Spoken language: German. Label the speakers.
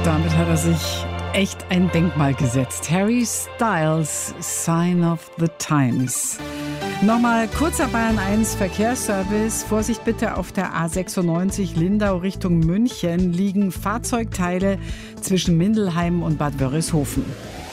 Speaker 1: Damit hat er sich echt ein Denkmal gesetzt. Harry Styles, Sign of the Times. Nochmal kurzer Bayern 1 Verkehrsservice. Vorsicht bitte auf der A96 Lindau Richtung München liegen Fahrzeugteile zwischen Mindelheim und Bad Wörishofen.